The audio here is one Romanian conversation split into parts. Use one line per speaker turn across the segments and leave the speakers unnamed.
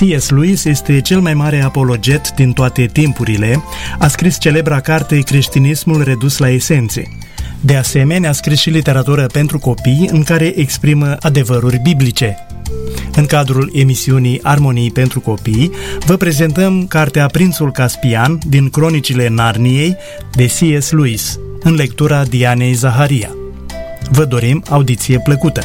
C.S. Lewis este cel mai mare apologet din toate timpurile, a scris celebra carte Creștinismul redus la esențe. De asemenea, a scris și literatură pentru copii în care exprimă adevăruri biblice. În cadrul emisiunii Armonii pentru copii, vă prezentăm cartea Prințul Caspian din Cronicile Narniei de C.S. Lewis, în lectura Dianei Zaharia. Vă dorim audiție plăcută!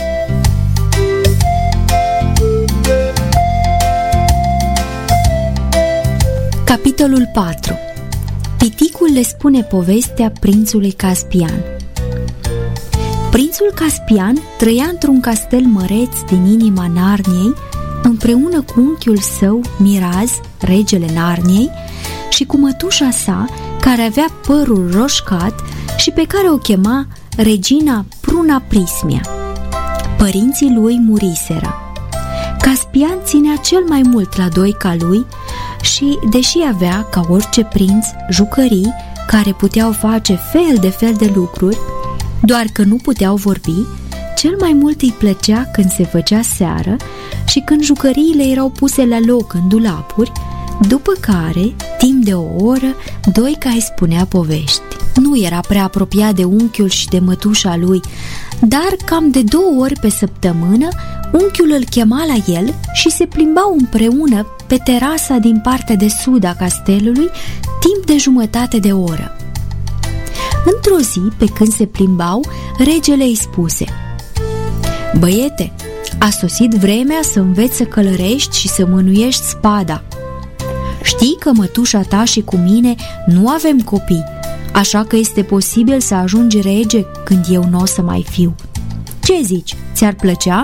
Capitolul 4. Piticul le spune povestea prințului Caspian. Prințul Caspian trăia într-un castel măreț din inima Narniei, împreună cu unchiul său Miraz, regele Narniei, și cu mătușa sa, care avea părul roșcat și pe care o chema regina Pruna Prismia. Părinții lui muriseră. Caspian ținea cel mai mult la doica lui și, deși avea, ca orice prinț, jucării care puteau face fel de lucruri, doar că nu puteau vorbi, cel mai mult îi plăcea când se făcea seară și când jucăriile erau puse la loc în dulapuri, după care, timp de o oră, doica îi spunea povești. Nu era prea apropiat de unchiul și de mătușa lui, dar cam de 2 ori pe săptămână, unchiul îl chema la el și se plimbau împreună pe terasa din partea de sud a castelului timp de jumătate de oră. Într-o zi, pe când se plimbau, regele îi spuse: „Băiete, a sosit vremea să înveți să călărești și să mânuiești spada. Știi că mătușa ta și cu mine nu avem copii, așa că este posibil să ajungi rege când eu nu o să mai fiu. Ce zici, ți-ar plăcea?”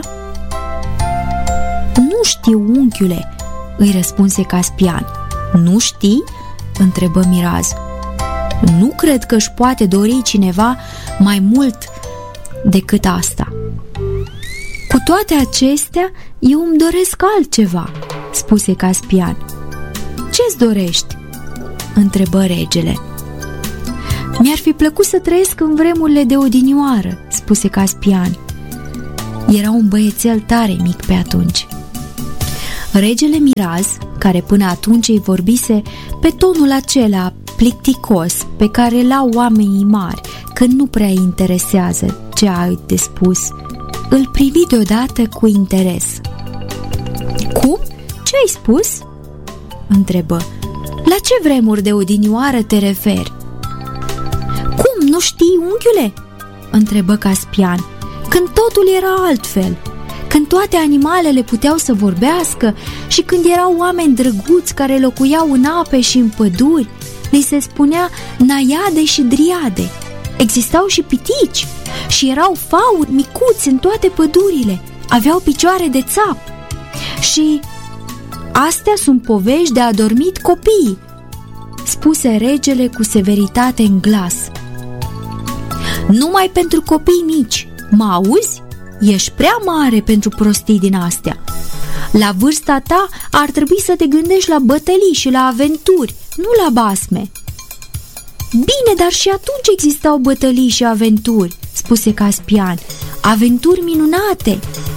„Nu știu, unchiule,” îi răspunse Caspian. „Nu știi?” întrebă Miraz. „Nu cred că își poate dori cineva mai mult decât asta.” „Cu toate acestea, eu îmi doresc altceva,” spuse Caspian. „Ce-ți dorești?” întrebă regele. „Mi-ar fi plăcut să trăiesc în vremurile de odinioară,” spuse Caspian. Era un băiețel tare mic pe atunci. Regele Miraz, care până atunci îi vorbise pe tonul acela plicticos pe care îl au oamenii mari când nu prea îi interesează ce ai de spus, îl privi deodată cu interes. „Cum? Ce ai spus?” întrebă. „La ce vremuri de odinioară te referi?” „Cum, nu știi, unchiule?” întrebă Caspian. „Când totul era altfel, când toate animalele puteau să vorbească și când erau oameni drăguți care locuiau în ape și în păduri, li se spunea naiade și driade. Existau și pitici și erau fauni micuți în toate pădurile, aveau picioare de țap. Și astea sunt povești de adormit copiii,” spuse regele cu severitate în glas. „Numai pentru copii mici, mă auzi? Ești prea mare pentru prostii din astea. La vârsta ta ar trebui să te gândești la bătălii și la aventuri, nu la basme.” „Bine, dar și atunci existau bătălii și aventuri,” spuse Caspian. „Aventuri minunate.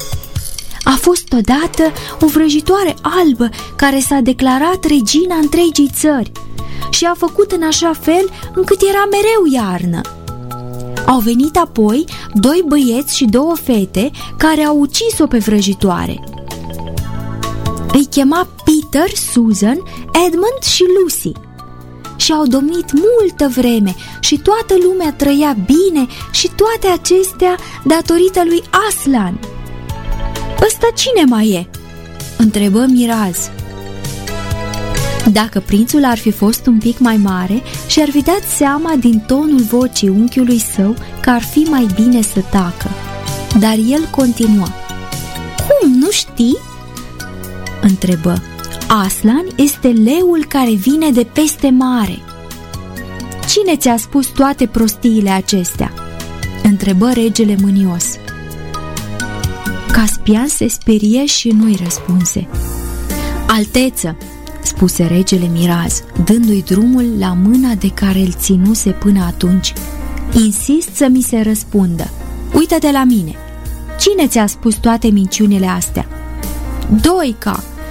A fost odată o vrăjitoare albă care s-a declarat regina întregii țări și a făcut în așa fel încât era mereu iarnă. Au venit apoi 2 băieți și 2 fete care au ucis-o pe vrăjitoare. Îi chema Peter, Susan, Edmund și Lucy și au domnit multă vreme și toată lumea trăia bine și toate acestea datorită lui Aslan.” „Ăsta cine mai e?” întrebă Miraz. Dacă prințul ar fi fost un pic mai mare și-ar fi dat seama din tonul vocii unchiului său că ar fi mai bine să tacă. Dar el continua. „Cum, nu știi?” întrebă. „Aslan este leul care vine de peste mare.” „Cine ți-a spus toate prostiile acestea?” întrebă regele mânios. Caspian se sperie și nu-i răspunse. „Alteță,” spuse regele Miraz, dându-i drumul la mâna de care îl ținuse până atunci, „insist să mi se răspundă. Uită-te la mine. Cine ți-a spus toate minciunile astea?” „Doica.”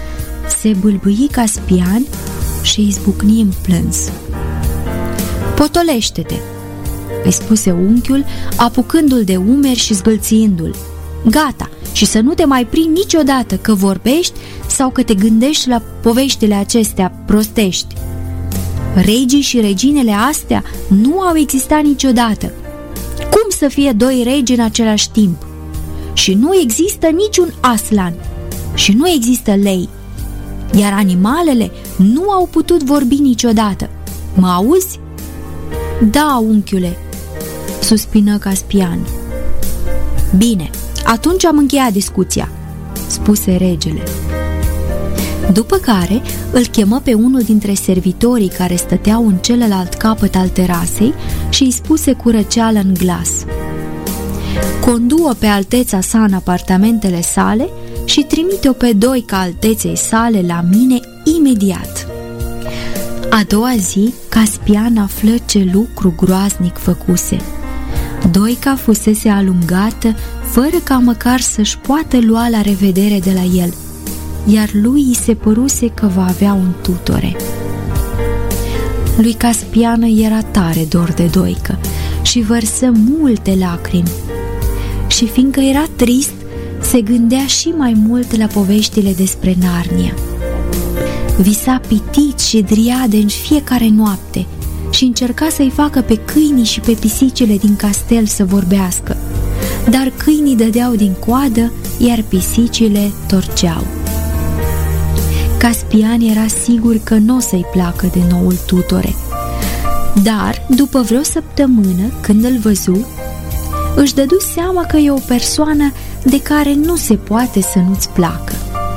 Se bâlbâi Caspian și izbucni în plâns. Potolește-te, îi spuse unchiul, apucându-l de umeri și zgâlțiindu-l. Gata, și să nu te mai prind niciodată că vorbești sau că te gândești la poveștile acestea prostești. Regii și reginele astea nu au existat niciodată. Cum să fie doi regi în același timp? Și nu există niciun aslan și nu există lei, iar animalele nu au putut vorbi niciodată. Mă auzi? Da, unchiule, suspină Caspian. Bine, atunci am încheiat discuția, spuse regele. După care îl chemă pe unul dintre servitorii care stăteau în celălalt capăt al terasei și îi spuse cu răceală în glas: condu-o pe alteța sa în apartamentele sale și trimite-o pe Doica alteței sale la mine imediat. A doua zi, Caspian află ce lucru groaznic făcuse. Doica fusese alungată fără ca măcar să-și poată lua la revedere de la el, iar lui îi se păruse că va avea un tutore. Lui Caspian era tare dor de Doică și vărsă multe lacrimi. Și fiindcă era trist, se gândea și mai mult la poveștile despre Narnia. Visa pitit și driade în fiecare noapte și încerca să-i facă pe câinii și pe pisicile din castel să vorbească, dar câinii dădeau din coadă, iar pisicile torceau. Caspian era sigur că nu o să-i placă de noul tutore, dar după vreo săptămână, când îl văzu, își dădu seama că e o persoană de care nu se poate să nu-ți placă.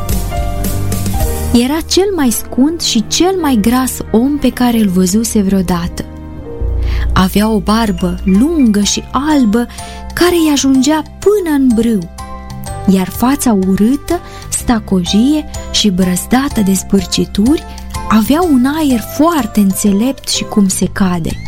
Era cel mai scund și cel mai gras om pe care îl văzuse vreodată. Avea o barbă lungă și albă care îi ajungea până în brâu, iar fața urâtă, stacojie și brăzdată de spârcituri avea un aer foarte înțelept și cum se cade.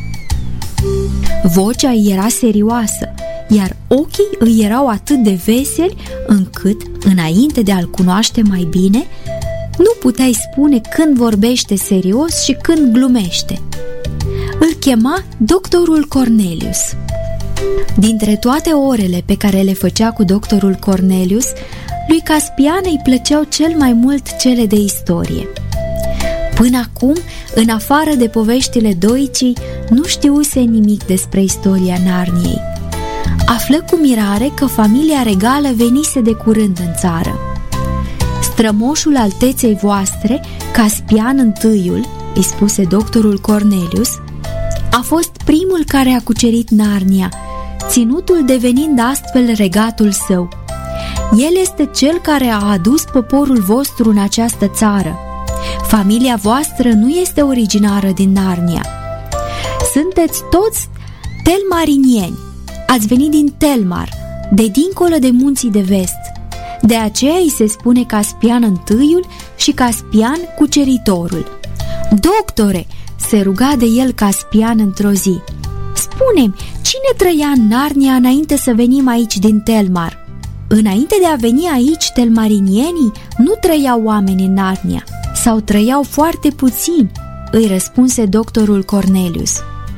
Vocea îi era serioasă, iar ochii îi erau atât de veseli încât, înainte de a-l cunoaște mai bine, nu puteai spune când vorbește serios și când glumește. Îl chema doctorul Cornelius. Dintre toate orele pe care le făcea cu doctorul Cornelius, lui Caspian îi plăceau cel mai mult cele de istorie. Până acum, în afară de poveștile Doicii, nu știuse nimic despre istoria Narniei. Află cu mirare că familia regală venise de curând în țară. Strămoșul alteței voastre, Caspian I, îi spuse doctorul Cornelius, a fost primul care a cucerit Narnia, ținutul devenind astfel regatul său. El este cel care a adus poporul vostru în această țară. Familia voastră nu este originară din Narnia. Sunteți toți telmarinieni. Ați venit din Telmar, de dincolo de munții de vest. De aceea îi se spune Caspian I și Caspian Cuceritorul. Doctore, se ruga de el Caspian într-o zi, spune-mi, cine trăia în Narnia înainte să venim aici din Telmar? Înainte de a veni aici, telmarinienii nu trăiau oameni în Narnia, sau trăiau foarte puțini, îi răspunse doctorul Cornelius.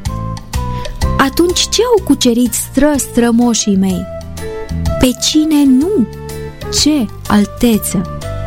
Atunci ce au cucerit strămoșii mei? Pe cine nu? Ce alteță?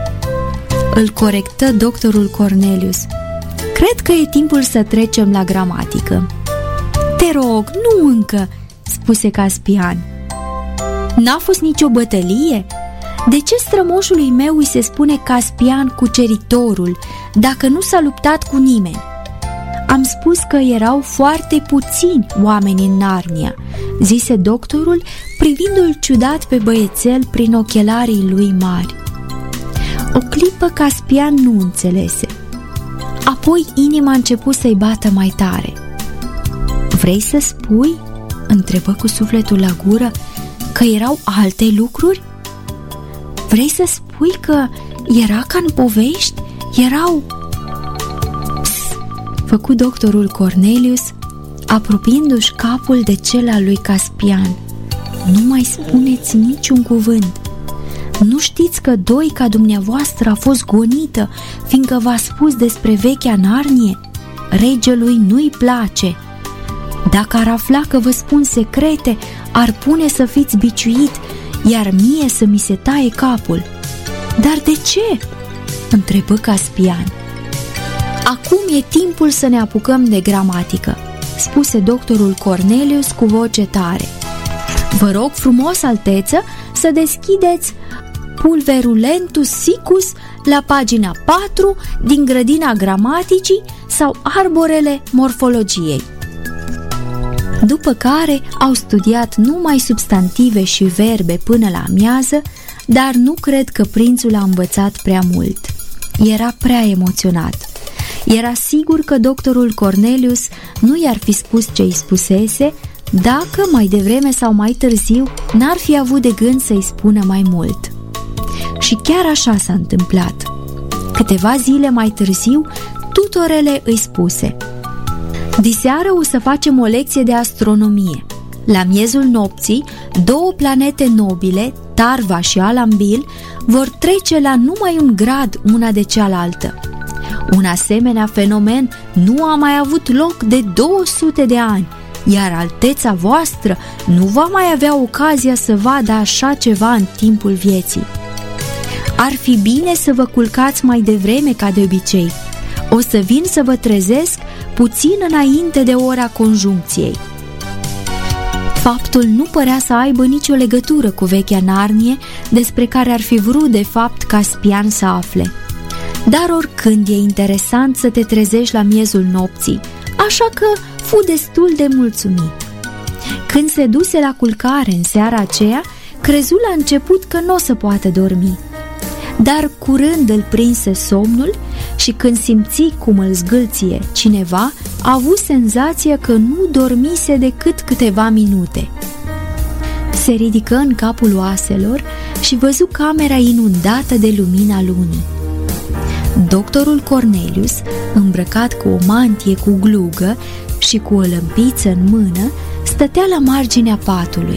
Îl corectă doctorul Cornelius. Cred că e timpul să trecem la gramatică. Te rog, nu încă, spuse Caspian. N-a fost nicio bătălie? De ce strămoșului meu îi se spune Caspian Cuceritorul, dacă nu s-a luptat cu nimeni? Am spus că erau foarte puțini oameni în Narnia, zise doctorul, privindu-l ciudat pe băiețel prin ochelarii lui mari. O clipă Caspian nu înțelese. Apoi inima a început să-i bată mai tare. Vrei să spui, întrebă cu sufletul la gură, că erau alte lucruri? Vrei să spui că era ca în povești? Erau... Făcu doctorul Cornelius, apropiindu-și capul de cel al lui Caspian. Nu mai spuneți niciun cuvânt. Nu știți că doica dumneavoastră a fost gonită, fiindcă v-a spus despre vechea Narnie? Regelui nu-i place. Dacă ar afla că vă spun secrete, ar pune să fiți biciuit, iar mie să mi se taie capul." "Dar de ce?" întrebă Caspian. "Acum e timpul să ne apucăm de gramatică," spuse doctorul Cornelius cu voce tare. "Vă rog frumos, alteță, să deschideți Pulverulentus Siccus la pagina 4 din grădina gramaticii sau arborele morfologiei." După care au studiat numai substantive și verbe până la amiază, dar nu cred că prințul a învățat prea mult. Era prea emoționat. Era sigur că doctorul Cornelius nu i-ar fi spus ce îi spusese dacă mai devreme sau mai târziu n-ar fi avut de gând să-i spună mai mult. Și chiar așa s-a întâmplat. Câteva zile mai târziu, tutorele îi spuse: "Diseară o să facem o lecție de astronomie. La miezul nopții, 2 planete nobile, Tarva și Alambil, vor trece la numai 1 grad una de cealaltă. Un asemenea fenomen nu a mai avut loc de 200 de ani, iar alteța voastră nu va mai avea ocazia să vadă așa ceva în timpul vieții. Ar fi bine să vă culcați mai devreme ca de obicei. O să vin să vă trezesc puțin înainte de ora conjuncției." Faptul nu părea să aibă nicio legătură cu vechea Narnie, despre care ar fi vrut de fapt Caspian să afle. Dar oricând e interesant să te trezești la miezul nopții, așa că fu destul de mulțumit. Când se duse la culcare în seara aceea, crezu la început că n-o să poată dormi. Dar curând îl prinse somnul și când simți cum îl zgâlție cineva, a avut senzația că nu dormise decât câteva minute. Se ridică în capul oaselor și văzu camera inundată de lumina lunii. Doctorul Cornelius, îmbrăcat cu o mantie cu glugă și cu o lămpiță în mână, stătea la marginea patului.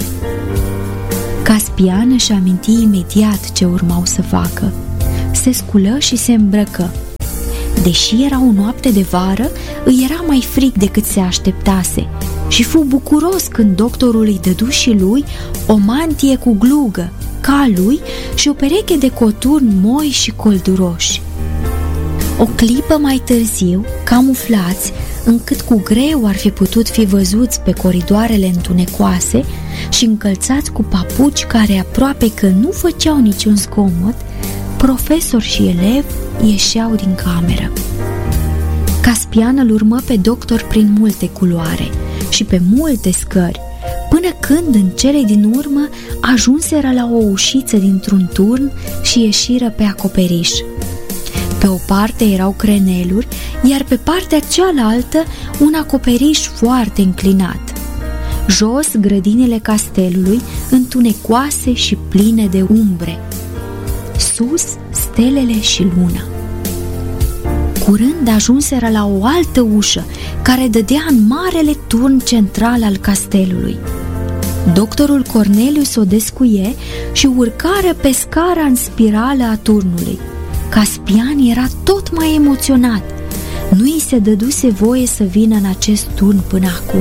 Caspian își aminti imediat ce urmau să facă. Se sculă și se îmbrăcă. Deși era o noapte de vară, îi era mai frig decât se așteptase și fu bucuros când doctorul îi dădu și lui o mantie cu glugă, ca lui, și o pereche de coturni moi și colduroși. O clipă mai târziu, camuflați, încât cu greu ar fi putut fi văzuți pe coridoarele întunecoase și încălțați cu papuci care aproape că nu făceau niciun zgomot, profesor și elev ieșeau din cameră. Caspian îl urmă pe doctor prin multe culoare și pe multe scări, până când, în cele din urmă, ajunseră la o ușiță dintr-un turn și ieșiră pe acoperiș. Pe o parte erau creneluri, iar pe partea cealaltă un acoperiș foarte înclinat. Jos, grădinile castelului, întunecoase și pline de umbre. Sus, stelele și luna. Curând ajunseră la o altă ușă, care dădea în marele turn central al castelului. Doctorul Cornelius o descuie și urcară pe scara în spirală a turnului. Caspian era tot mai emoționat. Nu i se dăduse voie să vină în acest turn până acum.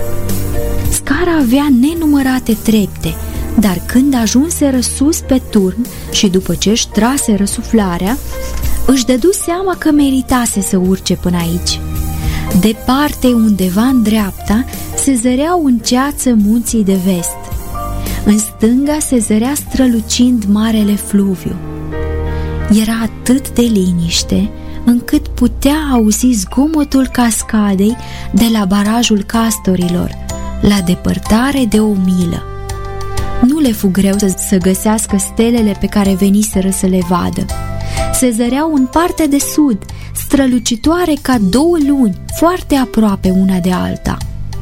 Scara avea nenumărate trepte, dar când ajunseră sus pe turn și după ce își trase răsuflarea, își dădu seama că meritase să urce până aici. Departe, undeva în dreapta, se zăreau în ceață munții de vest. În stânga se zărea strălucind marele fluviu. Era atât de liniște încât putea auzi zgomotul cascadei de la barajul Castorilor, la depărtare de 1 milă. Nu le fu greu să găsească stelele pe care veniseră să le vadă. Se zăreau în partea de sud, strălucitoare ca 2 luni, foarte aproape una de alta.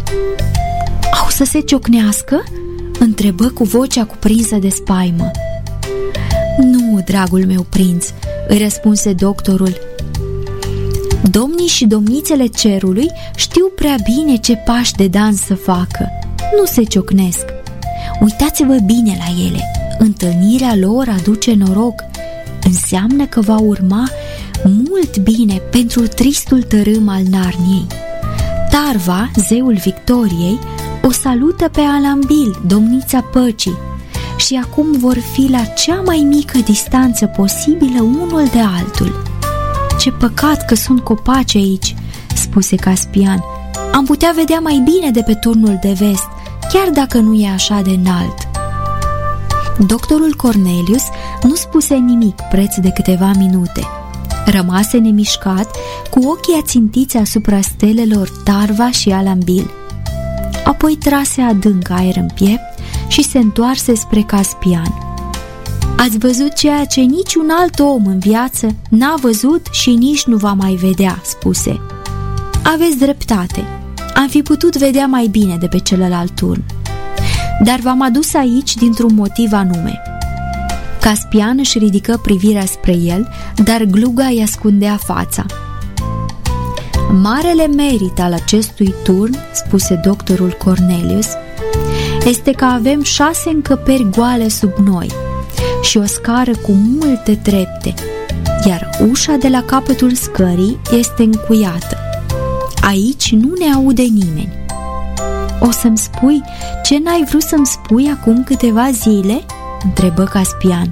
"Au să se ciocnească?" întrebă cu vocea cuprinsă de spaimă. "Nu, dragul meu prinț," îi răspunse doctorul. "Domnii și domnițele cerului știu prea bine ce pași de dans să facă. Nu se ciocnesc. Uitați-vă bine la ele. Întâlnirea lor aduce noroc. Înseamnă că va urma mult bine pentru tristul tărâm al Narniei. Tarva, zeul victoriei, o salută pe Alambil, domnița păcii, și acum vor fi la cea mai mică distanță posibilă unul de altul. Ce păcat că sunt copaci aici, spuse Caspian. Am putea vedea mai bine de pe turnul de vest, chiar dacă nu e așa de înalt. Doctorul Cornelius nu spuse nimic preț de câteva minute. Rămase nemișcat, cu ochii ațintiți asupra stelelor Tarva și Alambil. Apoi trase adânc aer în piept și se întoarse spre Caspian. Ați văzut ceea ce niciun alt om în viață n-a văzut și nici nu va mai vedea, spuse. Aveți dreptate, am fi putut vedea mai bine de pe celălalt turn. Dar v-am adus aici dintr-un motiv anume. Caspian își ridică privirea spre el, dar gluga îi ascundea fața. Marele merit al acestui turn, spuse doctorul Cornelius, este că avem 6 încăperi goale sub noi și o scară cu multe trepte, iar ușa de la capătul scării este încuiată. Aici nu ne aude nimeni. O să-mi spui ce n-ai vrut să-mi spui acum câteva zile? Întrebă Caspian.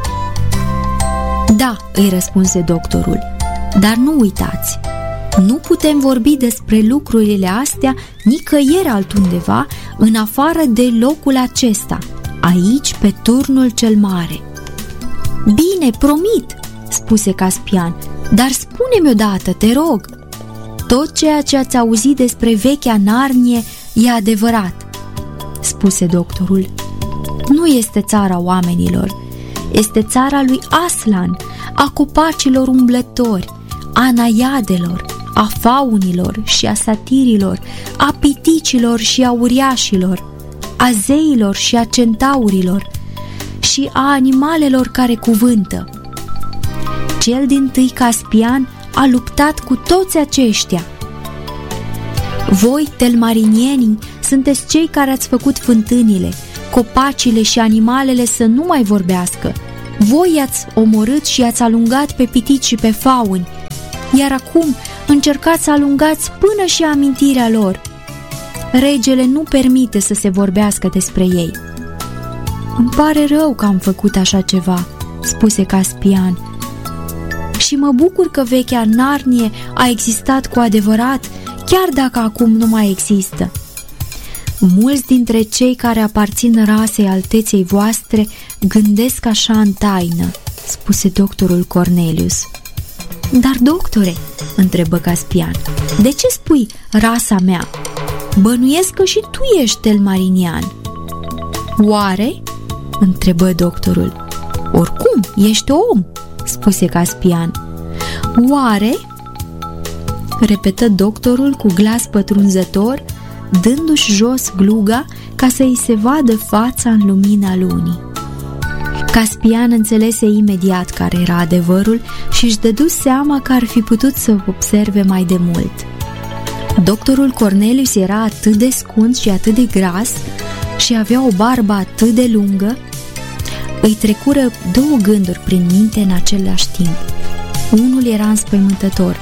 Da, îi răspunse doctorul, dar nu uitați, nu putem vorbi despre lucrurile astea nicăieri altundeva în afară de locul acesta, aici pe turnul cel mare. Bine, promit, spuse Caspian, dar spune-mi odată, te rog. Tot ceea ce ați auzit despre vechea Narnie e adevărat, spuse doctorul. Nu este țara oamenilor, este țara lui Aslan, a copacilor umblători, a naiadelor, a faunilor și a satirilor, a piticilor și a uriașilor, a zeilor și a centaurilor și a animalelor care cuvântă. Cel dintâi Caspian a luptat cu toți aceștia. Voi, telmarinienii, sunteți cei care ați făcut fântânile, copacile și animalele să nu mai vorbească. Voi i-ați omorât și i-ați alungat pe pitici și pe fauni, iar acum încercați să alungați până și amintirea lor. Regele nu permite să se vorbească despre ei. Îmi pare rău că am făcut așa ceva, spuse Caspian, și mă bucur că vechea Narnie a existat cu adevărat, chiar dacă acum nu mai există. Mulți dintre cei care aparțin rasei alteței voastre gândesc așa în taină, spuse doctorul Cornelius. Dar, doctore, întrebă Caspian, de ce spui rasa mea? Bănuiesc că și tu ești telmarinian. Oare? Întrebă doctorul. Oricum, ești om, spuse Caspian. Oare? Repetă doctorul cu glas pătrunzător, dându-și jos gluga ca să îi se vadă fața în lumina lunii. Caspian înțelese imediat care era adevărul și își dădu seama că ar fi putut să observe mai de mult. Doctorul Cornelius era atât de scund și atât de gras și avea o barbă atât de lungă. Îi trecură 2 gânduri prin minte în același timp. Unul era înspăimântător.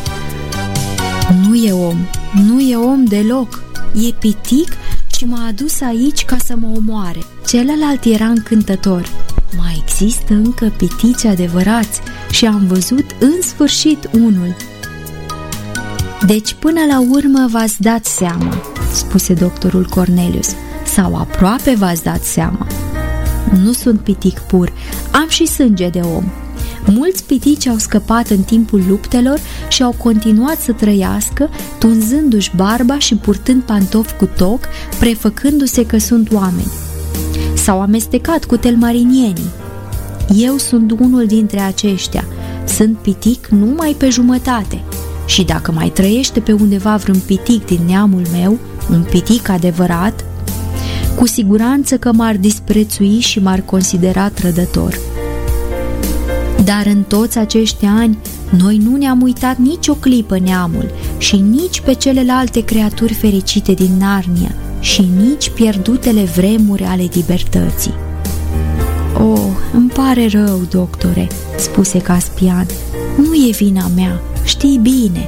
Nu e om, nu e om deloc, e pitic și m-a adus aici ca să mă omoare. Celălalt era încântător. Mai există încă pitici adevărați și am văzut în sfârșit unul. Deci până la urmă v-ați dat seama, spuse doctorul Cornelius, sau aproape v-ați dat seama. Nu sunt pitic pur, am și sânge de om. Mulți pitici au scăpat în timpul luptelor și au continuat să trăiască, tunzându-și barba și purtând pantofi cu toc, prefăcându-se că sunt oameni. S-au amestecat cu telmarinienii. Eu sunt unul dintre aceștia, sunt pitic numai pe jumătate. Și dacă mai trăiește pe undeva vreun pitic din neamul meu, un pitic adevărat, cu siguranță că m-ar disprețui și m-ar considera trădător. Dar în toți acești ani, noi nu ne-am uitat nici o clipă neamul și nici pe celelalte creaturi fericite din Narnia și nici pierdutele vremuri ale libertății. Oh, îmi pare rău, doctore, spuse Caspian. Nu e vina mea, știi bine.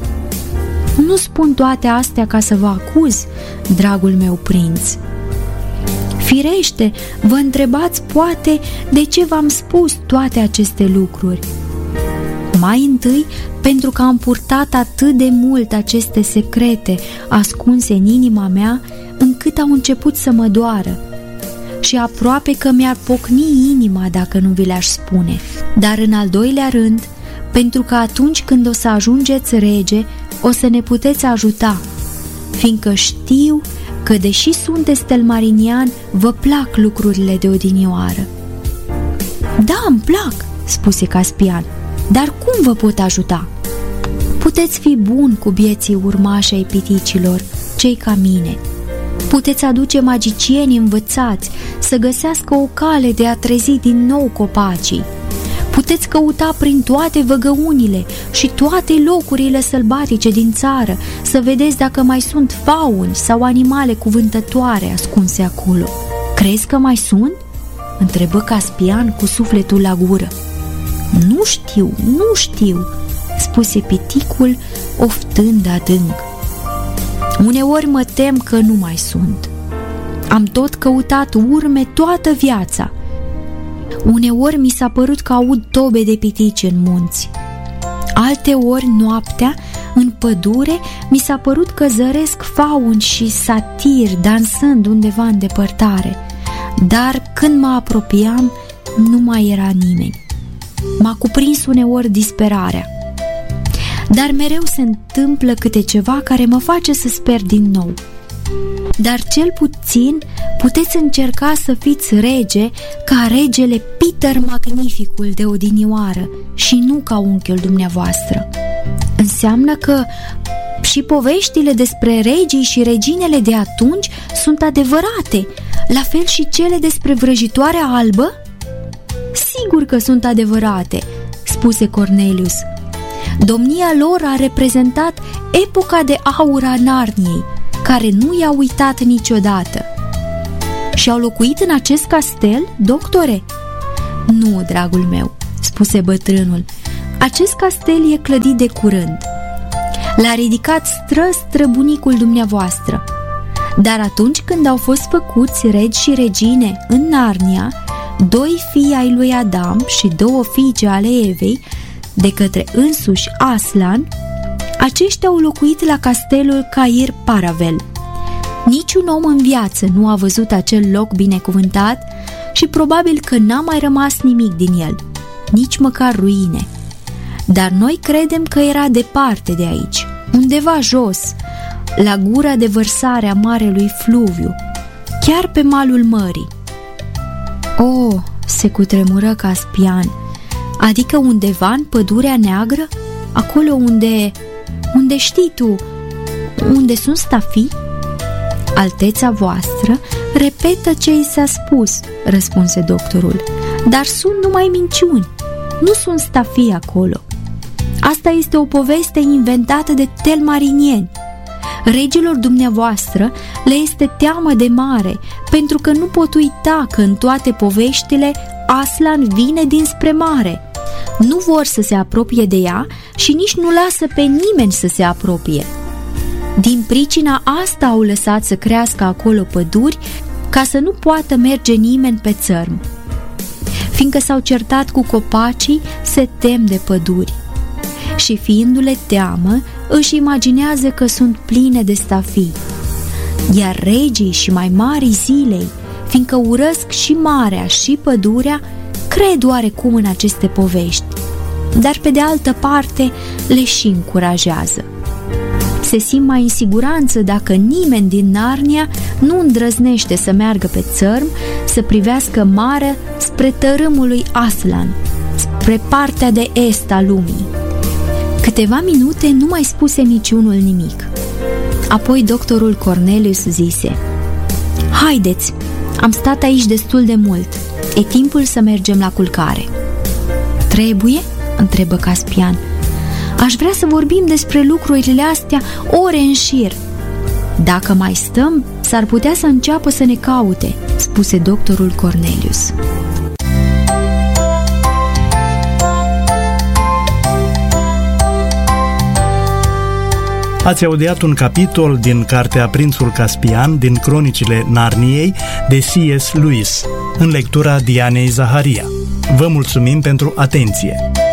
Nu spun toate astea ca să vă acuz, dragul meu prinț. Firește, vă întrebați poate de ce v-am spus toate aceste lucruri. Mai întâi, pentru că am purtat atât de mult aceste secrete ascunse în inima mea, încât au început să mă doară. Și aproape că mi-ar pocni inima dacă nu vi le-aș spune. Dar în al doilea rând, pentru că atunci când o să ajungeți rege, o să ne puteți ajuta, fiindcă știu că, deși sunteți telmarinian, vă plac lucrurile de odinioară. Da, îmi plac, spuse Caspian, dar cum vă pot ajuta? Puteți fi bun cu bieții urmași ai piticilor, cei ca mine. Puteți aduce magicieni învățați să găsească o cale de a trezi din nou copacii. Puteți căuta prin toate văgăunile și toate locurile sălbatice din țară să vedeți dacă mai sunt fauni sau animale cuvântătoare ascunse acolo. Crezi că mai sunt? Întrebă Caspian cu sufletul la gură. Nu știu, spuse piticul oftând adânc. Uneori mă tem că nu mai sunt. Am tot căutat urme toată viața. Uneori mi s-a părut că aud tobe de pitici în munți. Alteori, noaptea, în pădure, mi s-a părut că zăresc fauni și satiri dansând undeva în depărtare. Dar când mă apropiam, nu mai era nimeni. M-a cuprins uneori disperarea. Dar mereu se întâmplă câte ceva care mă face să sper din nou. Dar cel puțin puteți încerca să fiți rege ca regele Peter Magnificul de odinioară și nu ca unchiul dumneavoastră. Înseamnă că și poveștile despre regii și reginele de atunci sunt adevărate, la fel și cele despre vrăjitoarea albă? Sigur că sunt adevărate, spuse Cornelius. Domnia lor a reprezentat epoca de aur a Narniei, care nu i-a uitat niciodată. Și au locuit în acest castel, doctore? Nu, dragul meu, spuse bătrânul. Acest castel e clădit de curând. L-a ridicat străbunicul dumneavoastră. Dar atunci când au fost făcuți regi și regine în Narnia, 2 fii ai lui Adam și 2 fiice ale Evei, de către însuși Aslan, aceștia au locuit la castelul Cair Paravel. Niciun om în viață nu a văzut acel loc binecuvântat și probabil că n-a mai rămas nimic din el, nici măcar ruine. Dar noi credem că era departe de aici, undeva jos, la gura de vărsare a marelui fluviu, chiar pe malul mării. Oh, se cutremură Caspian, adică undeva în Pădurea Neagră, acolo unde știi tu, unde sunt stafii? Alteța voastră repetă ce i s-a spus, răspunse doctorul, dar sunt numai minciuni, nu sunt stafii acolo. Asta este o poveste inventată de telmarinieni. Regilor dumneavoastră le este teamă de mare, pentru că nu pot uita că în toate poveștile Aslan vine dinspre mare. Nu vor să se apropie de ea și nici nu lasă pe nimeni să se apropie. Din pricina asta au lăsat să crească acolo păduri, ca să nu poată merge nimeni pe țărm. Fiindcă s-au certat cu copacii, se tem de păduri. Și fiindu-le teamă, își imaginează că sunt pline de stafii. Iar regii și mai mari zilei, fiindcă urăsc și marea și pădurea, cred oarecum în aceste povești, dar pe de altă parte le și încurajează. Se simt mai în siguranță dacă nimeni din Narnia nu îndrăznește să meargă pe țărm, să privească marea spre tărâmul lui Aslan, spre partea de est a lumii. Câteva minute nu mai spuse niciunul nimic. Apoi doctorul Cornelius zise: haideți, am stat aici destul de mult, e timpul să mergem la culcare. Trebuie? Întrebă Caspian. Aș vrea să vorbim despre lucrurile astea ore în șir. Dacă mai stăm, s-ar putea să înceapă să ne caute, spuse doctorul Cornelius.
Ați audiat un capitol din cartea Prințul Caspian din Cronicile Narniei de C.S. Lewis, în lectura Dianei Zaharia. Vă mulțumim pentru atenție!